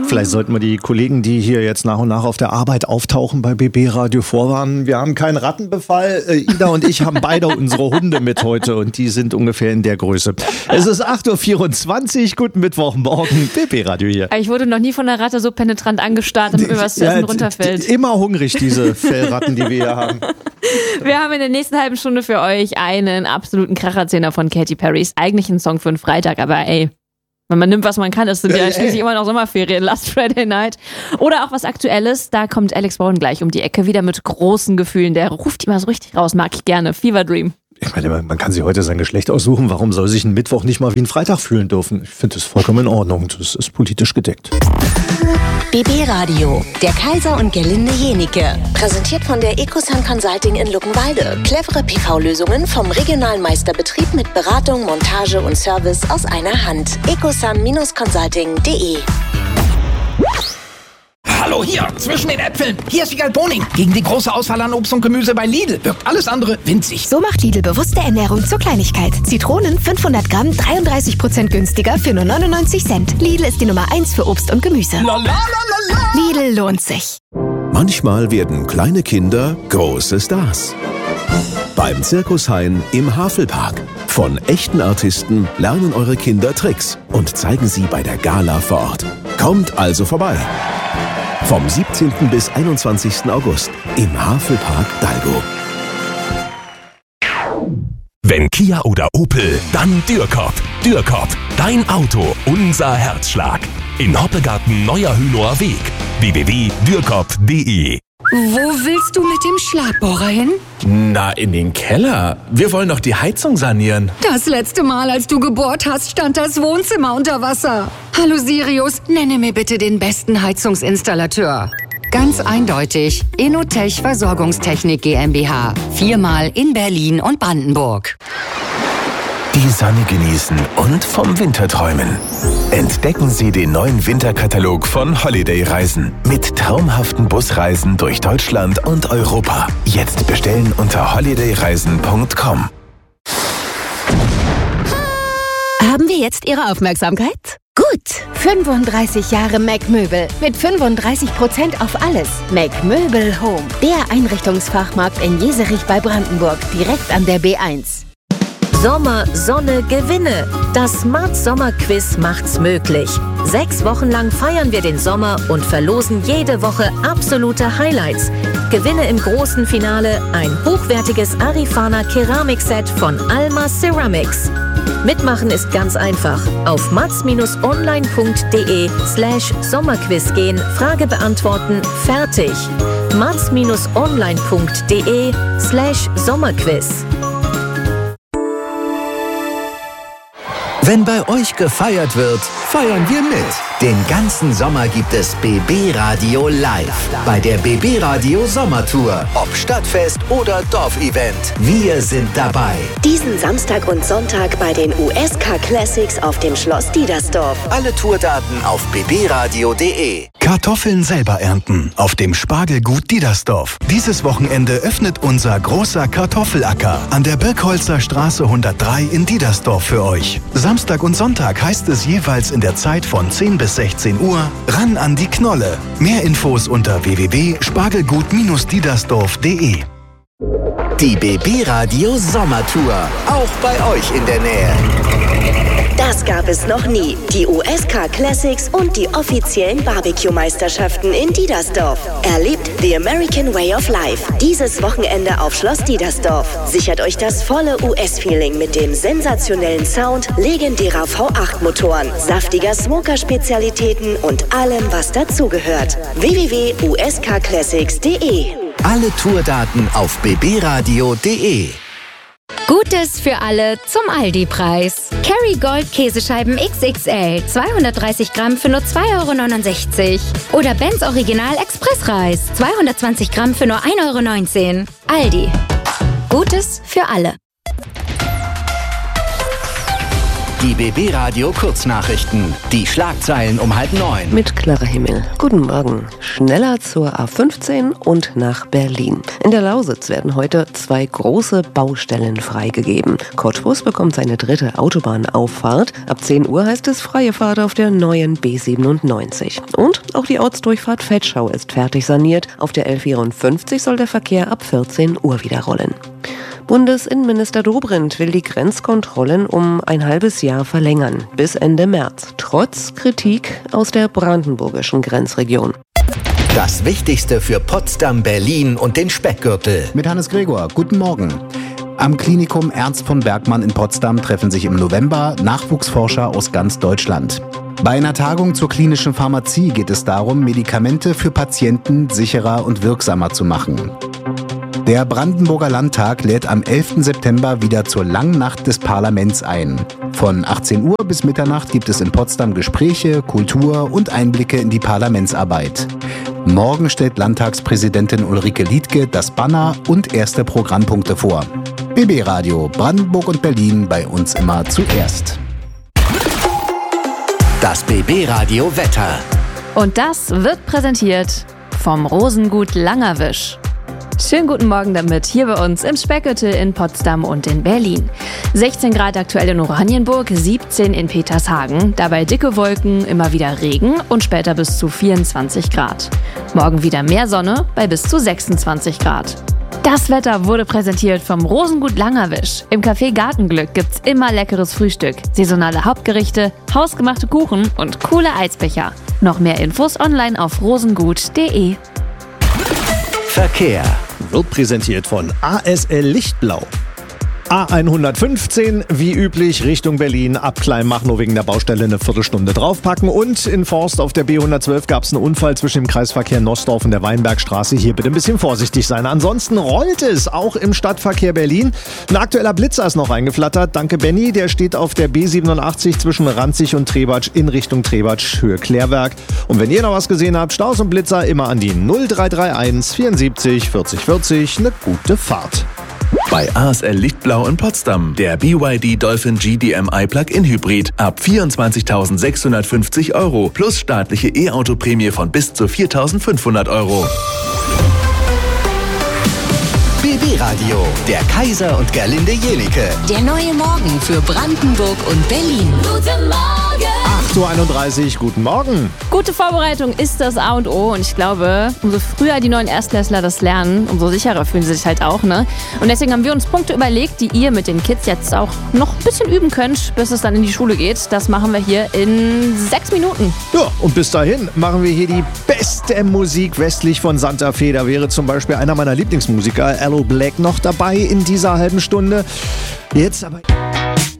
Vielleicht sollten wir die Kollegen, die hier jetzt nach und nach auf der Arbeit auftauchen, bei BB Radio vorwarnen. Wir haben keinen Rattenbefall. Ida und ich haben beide unsere Hunde mit heute und die sind ungefähr in der Größe. Es ist 8.24 Uhr. Guten Mittwochmorgen. BB Radio hier. Ich wurde noch nie von der Ratte so penetrant angestarrt, damit mir was zu essen runterfällt. Immer hungrig, diese Fellratten, die wir hier haben. Wir haben in der nächsten halben Stunde für euch einen absoluten Kracherzähler von Katy Perry. Eigentlich ein Song für einen Freitag, aber ey, wenn man nimmt, was man kann, es sind ja schließlich immer noch Sommerferien, Last Friday Night. Oder auch was Aktuelles, da kommt Alex Bowden gleich um die Ecke, wieder mit großen Gefühlen. Der ruft immer so richtig raus, mag ich gerne. Fever Dream. Ich meine, man kann sich heute sein Geschlecht aussuchen. Warum soll sich ein Mittwoch nicht mal wie ein Freitag fühlen dürfen? Ich finde das vollkommen in Ordnung. Das ist politisch gedeckt. BB Radio, der Kaiser und Gerlinde Jenike. Präsentiert von der Ecosun Consulting in Luckenwalde. Clevere PV-Lösungen vom regionalen Meisterbetrieb mit Beratung, Montage und Service aus einer Hand. ecosun-consulting.de. Hallo hier, zwischen den Äpfeln. Hier ist Wiegald Boning. Gegen die große Auswahl an Obst und Gemüse bei Lidl wirkt alles andere winzig. So macht Lidl bewusste Ernährung zur Kleinigkeit. Zitronen 500 Gramm, 33% günstiger für nur 99 Cent. Lidl ist die Nummer 1 für Obst und Gemüse. Lidl lohnt sich. Manchmal werden kleine Kinder große Stars. Beim Circus Hein im Havelpark. Von echten Artisten lernen eure Kinder Tricks und zeigen sie bei der Gala vor Ort. Kommt also vorbei. Vom 17. bis 21. August im Havelpark Dalgo. Wenn Kia oder Opel, dann Dürkop. Dürkop, dein Auto, unser Herzschlag. In Hoppegarten Neuer Hünower Weg. www.dürkop.de. Wo willst du mit dem Schlagbohrer hin? Na, in den Keller. Wir wollen doch die Heizung sanieren. Das letzte Mal, als du gebohrt hast, stand das Wohnzimmer unter Wasser. Hallo Sirius, nenne mir bitte den besten Heizungsinstallateur. Ganz eindeutig, Inotech Versorgungstechnik GmbH. 4-mal in Berlin und Brandenburg. Die Sonne genießen und vom Winter träumen. Entdecken Sie den neuen Winterkatalog von Holiday Reisen mit traumhaften Busreisen durch Deutschland und Europa. Jetzt bestellen unter holidayreisen.com. Haben wir jetzt Ihre Aufmerksamkeit? Gut, 35 Jahre Mac Möbel mit 35% auf alles. Mac Möbel Home, der Einrichtungsfachmarkt in Jeserich bei Brandenburg, direkt an der B1. Sommer, Sonne, Gewinne. Das Smart Sommer Quiz macht's möglich. 6 Wochen lang feiern wir den Sommer und verlosen jede Woche absolute Highlights. Gewinne im großen Finale ein hochwertiges Arifana Keramikset von Alma Ceramics. Mitmachen ist ganz einfach. Auf mats-online.de/Sommerquiz gehen, Frage beantworten, fertig. mats-online.de/Sommerquiz. Wenn bei euch gefeiert wird, feiern wir mit. Den ganzen Sommer gibt es BB Radio live bei der BB Radio Sommertour. Ob Stadtfest oder Dorfevent, wir sind dabei. Diesen Samstag und Sonntag bei den USK Classics auf dem Schloss Diedersdorf. Alle Tourdaten auf bbradio.de. Kartoffeln selber ernten auf dem Spargelgut Diedersdorf. Dieses Wochenende öffnet unser großer Kartoffelacker an der Birkholzer Straße 103 in Diedersdorf für euch. Samstag und Sonntag heißt es jeweils in der Zeit von 10 bis 16 Uhr ran an die Knolle. Mehr Infos unter www.spargelgut-diedersdorf.de. Die BB Radio Sommertour, auch bei euch in der Nähe. Das gab es noch nie. Die USK Classics und die offiziellen Barbecue-Meisterschaften in Diedersdorf. Erlebt the American Way of Life. Dieses Wochenende auf Schloss Diedersdorf. Sichert euch das volle US-Feeling mit dem sensationellen Sound, legendärer V8-Motoren, saftiger Smoker-Spezialitäten und allem, was dazugehört. www.uskclassics.de. Alle Tourdaten auf bbradio.de. Gutes für alle zum Aldi-Preis. Kerrygold Käsescheiben XXL, 230 Gramm für nur 2,69 €. Oder Benz Original Expressreis, 220 Gramm für nur 1,19 €. Aldi. Gutes für alle. Die BB Radio Kurznachrichten. Die Schlagzeilen um 8:30. Mit Clara Himmel. Guten Morgen. Schneller zur A15 und nach Berlin. In der Lausitz werden heute 2 große Baustellen freigegeben. Cottbus bekommt seine 3. Autobahnauffahrt. Ab 10 Uhr heißt es freie Fahrt auf der neuen B97. Und auch die Ortsdurchfahrt Vetschau ist fertig saniert. Auf der L54 soll der Verkehr ab 14 Uhr wieder rollen. Bundesinnenminister Dobrindt will die Grenzkontrollen um ein halbes Jahr verlängern, bis Ende März, trotz Kritik aus der brandenburgischen Grenzregion. Das Wichtigste für Potsdam, Berlin und den Speckgürtel. Mit Hannes Gregor, guten Morgen. Am Klinikum Ernst von Bergmann in Potsdam treffen sich im November Nachwuchsforscher aus ganz Deutschland. Bei einer Tagung zur klinischen Pharmazie geht es darum, Medikamente für Patienten sicherer und wirksamer zu machen. Der Brandenburger Landtag lädt am 11. September wieder zur Langnacht des Parlaments ein. Von 18 Uhr bis Mitternacht gibt es in Potsdam Gespräche, Kultur und Einblicke in die Parlamentsarbeit. Morgen stellt Landtagspräsidentin Ulrike Liedtke das Banner und erste Programmpunkte vor. BB Radio, Brandenburg und Berlin, bei uns immer zuerst. Das BB Radio Wetter. Und das wird präsentiert vom Rosengut Langerwisch. Schönen guten Morgen damit, hier bei uns im Speckgürtel in Potsdam und in Berlin. 16 Grad aktuell in Oranienburg, 17 in Petershagen. Dabei dicke Wolken, immer wieder Regen und später bis zu 24 Grad. Morgen wieder mehr Sonne bei bis zu 26 Grad. Das Wetter wurde präsentiert vom Rosengut Langerwisch. Im Café Gartenglück gibt's immer leckeres Frühstück, saisonale Hauptgerichte, hausgemachte Kuchen und coole Eisbecher. Noch mehr Infos online auf rosengut.de. Verkehr wird präsentiert von ASL Lichtblau. A115, wie üblich, Richtung Berlin, ab Kleinmachnow wegen der Baustelle eine Viertelstunde draufpacken. Und in Forst auf der B112 gab es einen Unfall zwischen dem Kreisverkehr Nossdorf und der Weinbergstraße. Hier bitte ein bisschen vorsichtig sein. Ansonsten rollt es auch im Stadtverkehr Berlin. Ein aktueller Blitzer ist noch eingeflattert. Danke, Benny. Der steht auf der B87 zwischen Ranzig und Trebatsch in Richtung Trebatsch, Höhe Klärwerk. Und wenn ihr noch was gesehen habt, Staus und Blitzer immer an die 0331 74 40 40. Eine gute Fahrt. Bei ASL Lichtblau in Potsdam. Der BYD Dolphin GDMI Plug-in Hybrid ab 24.650 € plus staatliche E-Auto-Prämie von bis zu 4.500 €. BB Radio, der Kaiser und Gerlinde Jenicke. Der neue Morgen für Brandenburg und Berlin. Guten Morgen! 8:31 Uhr, guten Morgen. Gute Vorbereitung ist das A und O und ich glaube, umso früher die neuen Erstklässler das lernen, umso sicherer fühlen sie sich halt auch, ne? Und deswegen haben wir uns Punkte überlegt, die ihr mit den Kids jetzt auch noch ein bisschen üben könnt, bis es dann in die Schule geht. Das machen wir hier in 6 Minuten. Ja, und bis dahin machen wir hier die beste Musik westlich von Santa Fe. Da wäre zum Beispiel einer meiner Lieblingsmusiker, Aloe Blacc, noch dabei in dieser halben Stunde. Jetzt aber...